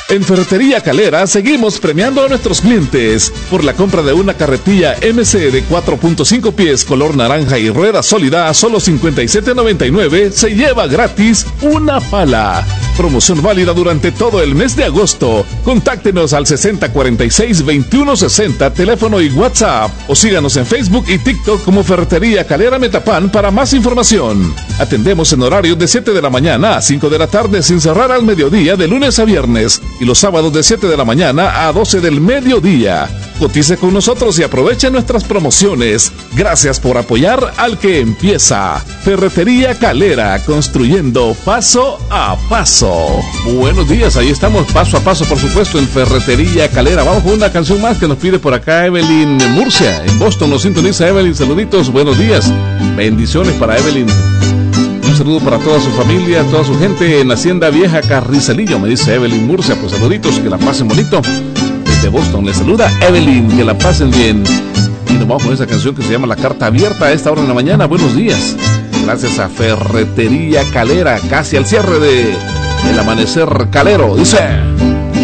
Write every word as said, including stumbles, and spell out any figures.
En Ferretería Calera seguimos premiando a nuestros clientes. Por la compra de una carretilla M C de cuatro punto cinco pies color naranja y rueda sólida a solo cincuenta y siete noventa y nueve, se lleva gratis una pala. Promoción válida durante todo el mes de agosto. Contáctenos al sesenta cuarenta y seis veintiuno sesenta, teléfono y WhatsApp, o síganos en Facebook y TikTok como Ferretería Calera Metapán para más información. Atendemos en horario de siete de la mañana a cinco de la tarde sin cerrar al mediodía de lunes a viernes, y los sábados de siete de la mañana a doce del mediodía. Cotice con nosotros y aproveche nuestras promociones. Gracias por apoyar al que empieza. Ferretería Calera, construyendo paso a paso. Buenos días, ahí estamos paso a paso, por supuesto, en Ferretería Calera. Vamos con una canción más que nos pide por acá Evelyn Murcia. En Boston nos sintoniza Evelyn. Saluditos, buenos días. Bendiciones para Evelyn. Un saludo para toda su familia, toda su gente en Hacienda Vieja Carricelillo, me dice Evelyn Murcia. Pues saluditos, que la pasen bonito. Desde Boston les saluda Evelyn, que la pasen bien. Y nos vamos con esa canción que se llama La Carta Abierta a esta hora de la mañana. Buenos días. Gracias a Ferretería Calera, casi al cierre de El Amanecer Calero. Dice...